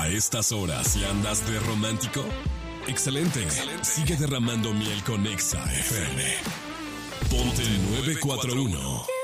estas horas y andas de romántico. Excelente. Sigue derramando miel con Exa FM. Ponte 941.